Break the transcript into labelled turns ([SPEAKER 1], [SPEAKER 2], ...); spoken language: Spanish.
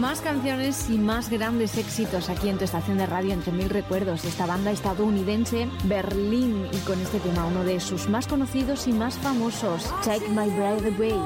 [SPEAKER 1] Más canciones y más grandes éxitos aquí en tu estación de radio Entre Mil Recuerdos. Esta banda estadounidense, Berlín, y con este tema uno de sus más conocidos y más famosos, Take My Breath Away.